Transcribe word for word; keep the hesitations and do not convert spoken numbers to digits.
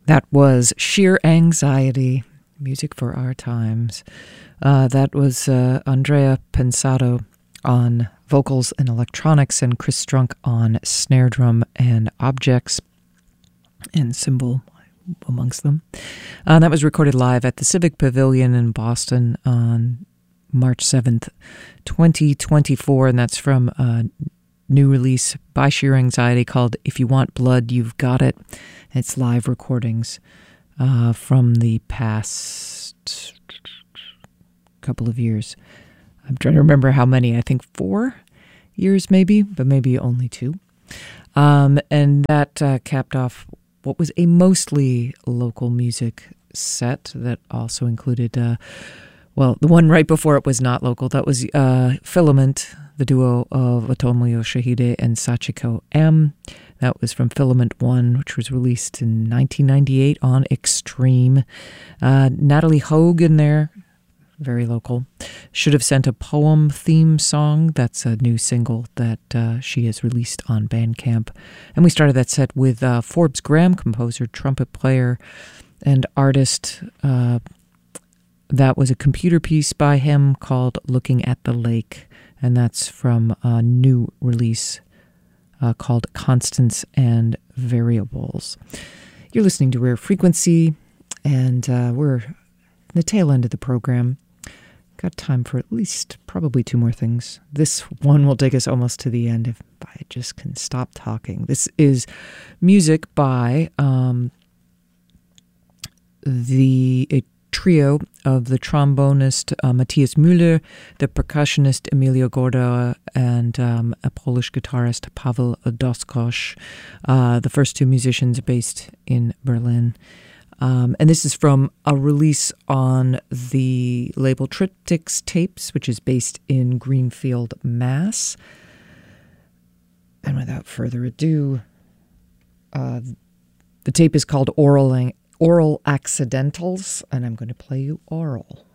That was Sheer Anxiety, music for our times. Uh, that was uh, Andrea Pensato on vocals and electronics and Chris Strunk on snare drum and objects and cymbal amongst them. Uh, that was recorded live at the Civic Pavilion in Boston on March seventh, twenty twenty-four, and that's from a new release by Sheer Anxiety called If You Want Blood, You've Got It. It's live recordings uh, from the past couple of years. I'm trying to remember how many. I think four years maybe, but maybe only two. Um, and that uh, capped off what was a mostly local music set that also included, uh, well, the one right before it was not local. That was uh, Filament, the duo of Otomo Yoshihide and Sachiko M. That was from Filament one, which was released in nineteen ninety-eight on Extreme. Uh, Natalie Hogue in there, very local. Should Have Sent a Poem theme song. That's a new single that uh, she has released on Bandcamp. And we started that set with uh, Forbes Graham, composer, trumpet player, and artist. Uh, that was a computer piece by him called Looking at the Lake. And that's from a new release uh, called Constants and Variables. You're listening to Rare Frequency, and uh, we're in the tail end of the program. Got time for at least probably two more things. This one will take us almost to the end if I just can stop talking. This is music by um, the a trio of the trombonist uh, Matthias Müller, the percussionist Emilio Gorda, and um, a Polish guitarist Paweł Doskosz, uh, the first two musicians based in Berlin. Um, and this is from a release on the label Triptychs Tapes, which is based in Greenfield, Mass. And without further ado, uh, the tape is called Oral, Oral Accidentals, and I'm going to play you Oral.